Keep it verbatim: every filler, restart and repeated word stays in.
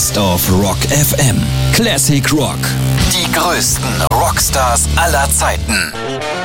Best of Rock F M. Classic Rock. Die größten Rockstars aller Zeiten.